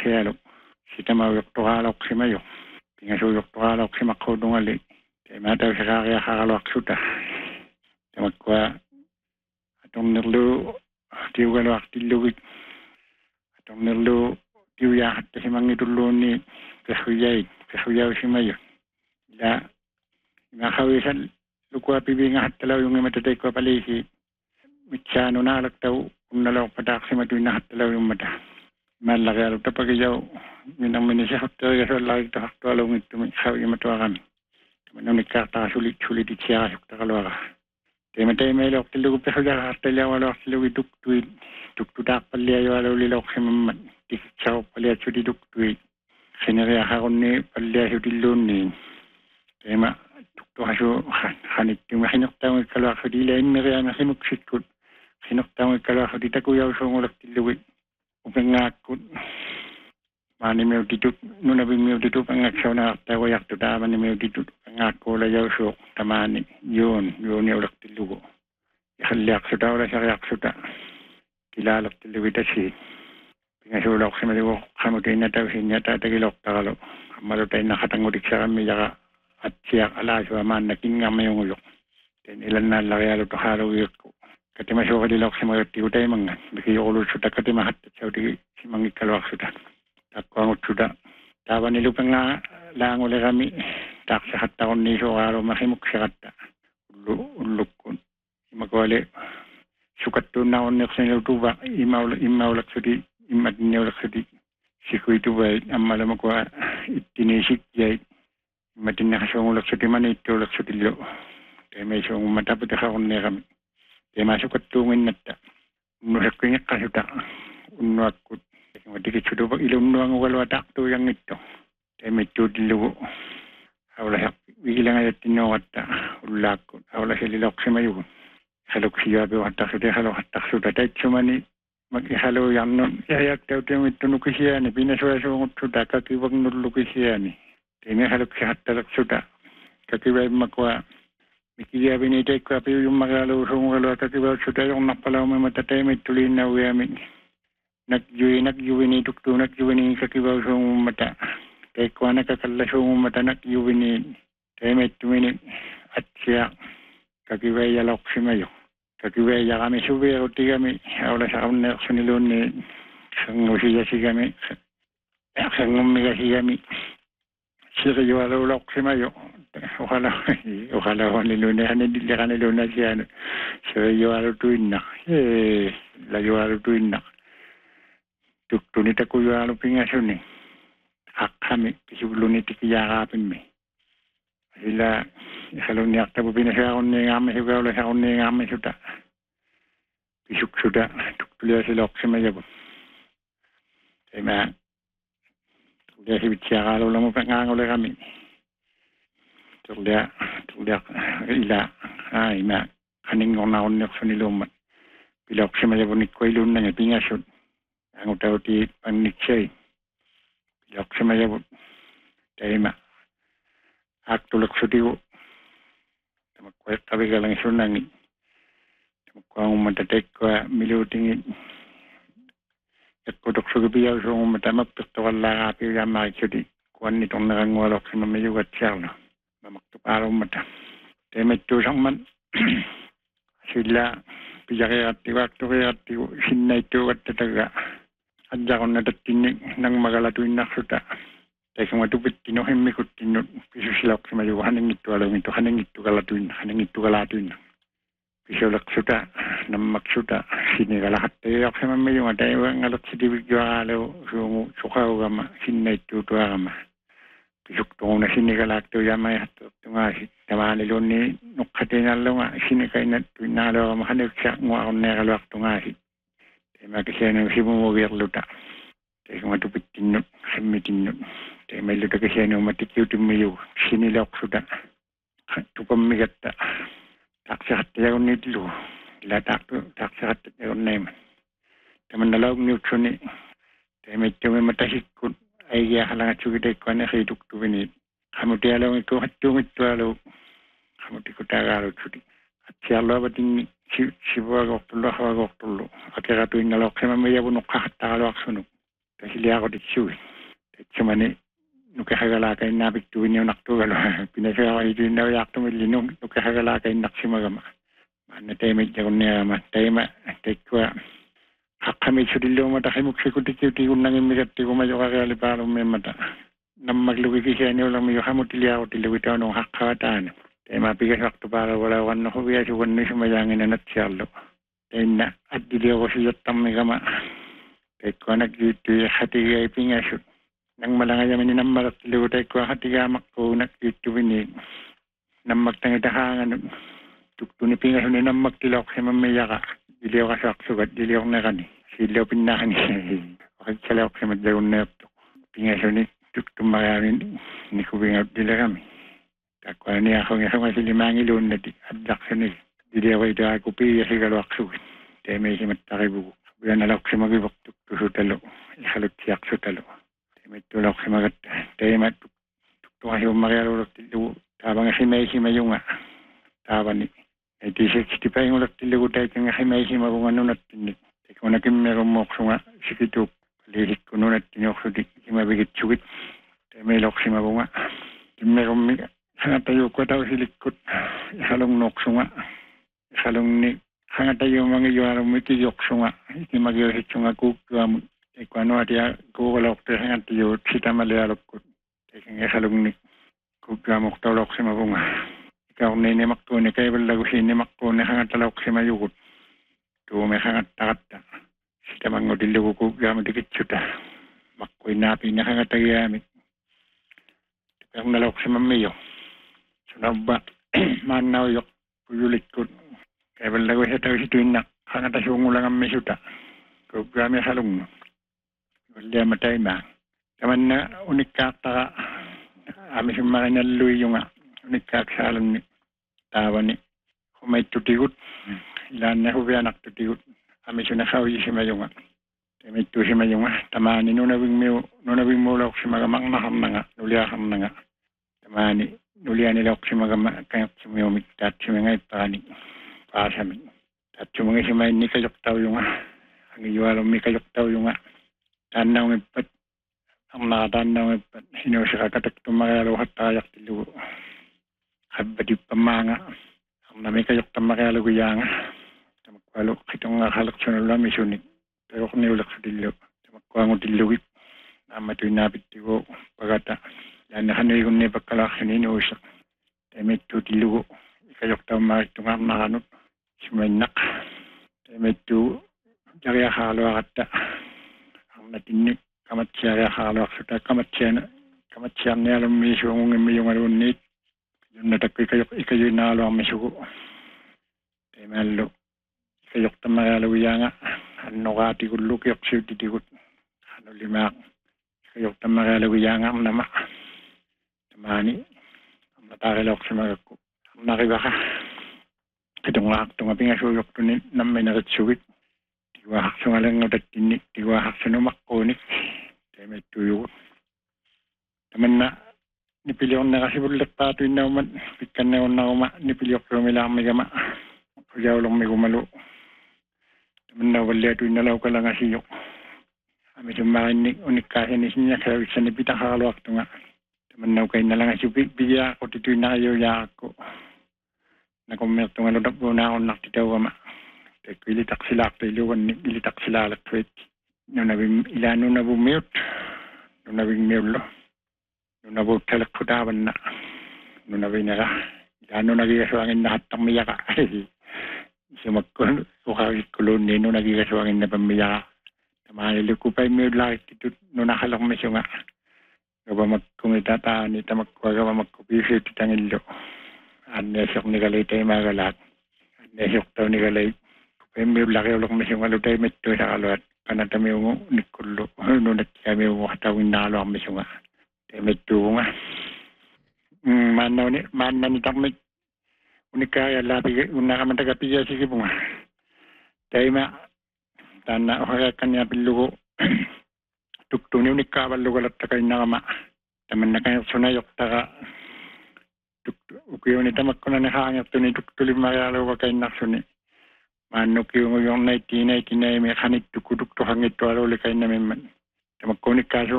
sialo sita mauqtoraalorsimayo pingasuuqtoraalorsimaqqudungali temata siraria haraloqsuta tamakwa atonnerlu tiugaluartillugit atonnerlu tiuyahatta simangitulluunni pehuyausimayo la ngahawisan lukua pibinga hattalaw yung imatatay ko palisi mitsano na alagtaw unnalaw pataksimatuna hattalaw yung mata malaki alog tapagiyaw minang minisihot talaga sa lagi to haktualaw ngito mikhaw yung matuwa kami manong nagkata sulit siya kasuk takalwaka tayo may lok tilugo pehuja hattalaw walok tilugo duktudak paliyayo alaw lilok simamat tikitsaw paliyaw sudi duktuit siniriya hakon ni paliyaw tilun ni tayo tuktuhasu hanit yung hinoktaw kalwak sa dilayin miriya na sinuksitkut hinoktaw kalwak sa ditakuyaw sa ngulak tiluwit upang ngakut mani mew ditut nunabi mew ditut pangaksaw na tayo yak tutaman ni mew ditut pangako layaw sa tamani yun yung ulak tilugo ikalyak sa tao la sa yak sa kilalak tiluwit asi pingasulak sa maliwo kamutay na tao sinya tatagilok takalo malutay na katangudik sa kami yaka at siya alasyo aman nakin nga mayong ulok. Then ilan na lakayalo to halo ko. Kati masyo kadilok si mga tiutay mga. Biki yung ulo suda kati mahat at siya di si mga ikalwak suda. Takwang suda. Tawa nilupang nga lang uli kami. Tak sa hatakon ni so karo makimuk siya kata. Ulok ko. Magwali. Sukat to na unik sa nilutuba. Imaulak sudi. Imadinyaulak sudi. Sikoy tubay. Amala magwa itinisik jay. Matin na kasong ulak sa timan ito ulak sa tilo. Kaya may isang matapot ako na kami. Kaya masuk at tungin na ta. Unusak ko niya kasuta. Unuak ko. Kaya matikit sa tubag ilong nuang walwatak to yung ito. Kaya may tudilo. Awala bilang ay tinawat ta. Ulak ko. Awala sililok si mayo. Halok siya ba watak sa tayo halok hatak sa tayo. Sumani mag-ihalo yan nun. Ihayak tayo tayo ito nukisiya ni. Pinaswasungot sa tayo kakiwag nulukisiya ni. Ini haluk sehat talak sudah. Kakibai makwa mikiya binitay ko api yung magalo sungalo kakibai sudah yung napalaw may matatay may tulin na uyami. Nagyuwi ni tukto nagyuwi ni kakibai sung mata. Kay kwa nakakala sung mata nagyuwi ni tay may tumini at siya kakibai yalok si mayo. Kakibai ya kami subi roti kami awala sa kamner sunilon ni sangusiya si kami. Sangumiga si kami. Sira yung alulok si Mayo. Okala ko niluna. Hanidili ka niluna siya. Sira yung alutuin na. Layo alutuin na. Tuktunita ko yung alupingasyon eh. Kami. Kisubuluniti kiyakapin me. Sila. Isalong niyak tabo pinasya akong ningame. Sigawala sa akong ningame suta. Kisuk suta. Tuktuliya silok si Mayo. Kaya ma. Dia hibit siya kalau lang mo pangangol kami. Tulya ila ay na kaning naon nek sunilumat. Pilok siya mayabon ko ilun na pingasod. Ang utaw ti panikay. Pilok siya mayabon. Tayo ma. Aktulak sudiwo. Tamakwet tabi ka lang sunangi. Tamakwang matatek ko milutingin. Kodok sugibiyaw so matamak tuktukal lang api yung makikudi. Kuwan nitong nakangwalok sa mamayugat siya. Mamaktukaraw mata. Tayo may tusang man. Sila piyaki waktu sinay tuwat tataga. Adya ko natatinig ng magalatuin na suta. Tayo kung matupit tinuhin mikot tinut. Pisusilak sa mayo. Hanang ito alam ito. Hanang ito kalatuin. Hanang ito kalatuin. Pisulak suta, namak suta, sini kalahat tayo ako sa mamayong tayo ang alat si David Joalo, sukaw kama, sinay tutuwa kama. Pisuk tungo na sini kalahat tayo yamay hatot nga si tamalilon ni nukhatin alo nga, sini kayo na tunalo kama hanag siya nga akong nakalwak to nga si. Tayo makasya na si bumugir luta. Tayo kung matupit tinut, samitin nun. Tayo may luta kasya na matikyo tumayo, sinilok suta. Tupamigat ta. Taksahat tayo nito. Ila taksahat tayo naman. Taman nalawag nito ni. Tayo may matasikot. Ay kaya kalangat sugitay ko na kayo tuktuwin. Kamuti alaw ito hatungit to alaw. Kamuti ko tagalog sudi. At siya alaw bating sibuagok tulo, hawagok tulo. At kaya katuin nalawag sa mamaya bunok kahat tagalawag sunok. Tasili ako ditsuwi. Tetsumani nukahagalakay napiktuwin yung naktugalo. Pinasaya ko ito yung nawayak tumili nukahagalakay naksimagama. Mana tayo may jakon niya ma. Tayo ma, tayo kwa. Kami sudilo mata kay muksikuti-kuti kung nangin mikati ko mayo kakali parang may mata. Nang maglugi siya niyo lang mayo kamutili ako tiluwi tayo nung hakkataan. Tayo mapigas wakto para wala wan na kubiya si wan na sumayangin na natsiyalo. Tayo na at dili ako siyot tamay kama. Tayo ko nag-yuti hatiga ipingasot. Nang malangay naman ni namarat tiluwi tayo ko hatiga makko nag-yuti winig. Nang magtangitahangan tukto ni pingasot ni nang magtilok si mamayaka. Dili ako kasaksugat, dili ako nakani. Sila pinahan niya. Bakit sila ako sa madyagon na ito. Pingaso ni tuktum marami ni kubingat dila kami. Takwa niya ako nga sa silimangi loon na adak sa niya. Dili ako ito ako piya sa galwak sugat. Tayo may simatakibugo. Buyan nalak sa magibak tukto sa talo. Isalot siyak sa talo. Tayo may tulak sa magat. Tayo may tukto kasi umakyarulok tilo. Tabang kasi may simayunga. Taban ni. 1965 yung ulat tilago tayo kang himay himabong ano natin. Kung naging meron mo ko nga sikitok, lilit ko nun at tinok so di himabigit sugit. Tayo may lok himabong nga. Meron mi, hanga tayo ko tayo silikot. Isalong nokso nga. Isalong ni, hanga tayo mga yuarang mo itiyok so nga. Ikimagiyosit so nga kukwa mo. Kung ano at ya, kukulok tayo hanga tayo, sita malialok ko. Tayo kang isalong ni, kukwa mo ko tayo lok himabong nga. Ikaw na inimakto ni kay balago si inimakto ni hangat talawak si mayukot. Tuwa may hangat takata. Sita mga dilugo ko gamit dikit suta. Makoy napi na hangat tagayamit. Ikaw nalawak si mamiyo. Sunaba, manaw yok puyulit ko. Kay balago siya tawag si tuinak. Hangat asyong ulang ang misuta. Kung gamit halong. Wala matay ma. Taman na unik kata. Amis yung mga naluy yung nga. Unik kaksalan ni. Tawa ni, kung may tutigot, ilan na huwi anak tutigot. Kami siya nakawi si Mayunga. May tu si Mayunga. Tamani, nunawing mula ako si magamang nakam na nga, nuliakam na nga. Tamani, nulian nila ako si magamang, kaya si Mayumik, tat si mga ipani, pasamin. Tat si mga si may nikayok tao yung nga. Ang iwalang mikayok tao yung nga. Tanaw ng ipat, ang nakatanaw ng ipat, sinusika katak tumagalaw at tayak tilugo. Habadi pamanga ang nami kayok tamakalo guyanga tamakwalo kitong halak sunod lang misunit pero kung niulak sa dilo tamakwango diluwit na matoy napit tigo pagata yan na kanoy kung nipagkalak sinino usak tayo may tu dilugo ikayok tamak tungang nakanot simaynak tayo may tu jariya halo akata ang natinik kamatsya halo akata kamatsya niya alam miso ang ngimiyong alunit yung natakay ikayo nalo ang misuko. Tayo malo. Ikayok tamakalo nga. Ano ka tiguluk yok siyo titikot. Ano limak. Ikayok tamakalo nga ang nama. Tamani. Ang natakilok sa mga ko. Ang nakibaka. Kitong nga pingasuyok to ni namay nakatsuwit. Tiwahak sa nga lang ngadat tinik. Tiwahak sa numakonik. Tayo may tuyot. Taman na. Nipilyo na kasi bulat pato yun na uman. Pikan na yun na uma. Nipilyo ko may lang may gama. Kuyaw lang may gumalo. Taman na wala ito yun nalaw ka lang asiyok. Kami sumakin ni unik kasi ni sinya. Kaya sa nipitang kakalawak ito nga. Taman na kayo na lang asiyok. Bigya ako tito yun na kayo ya ako. Nakumerto nga lodap ko na ako nakititaw kama. Kaya ko ilitak sila ako iluwan. Ilitak sila alak tweet. Ilano na bumiyot. Nung nabing miyolo. Nung nabugtalak ko dawan na. Nung nabinara. Gano'n nagigasuangin na hatang miyaka. Sumakon. Sukawit kulon ni nung nagigasuangin na pamiyaka. Tamahili ko pa yung may lakit ito. Nung nakalak mo siya nga. Gaba magkumitataan ito. Magkwaga magkupisit itang ilo. Anesok ni galay tayo magalat. Anesok tayo ni galay. Kaya may laki ulok mo siya nga. Lutay metto sa kaluat. Kanatami mo ni kulo. Nung kami mo katawin na alo ang misyo nga. May tunga. Manaw ni takmik. Unikaya labi unakamantagapiya sige bunga. Tayo ma tana o kaya kanya pilugo. Tukto ni unikawal lugar at takay nakama. Taman na kayo sunayok taka. Ukiyo ni tamak ko na nahangap to ni tukto limayalo wa kay naksuni. Manok yung 1999 may kanit tukuduk to hangit to alo likay namin man. magkomunikasyon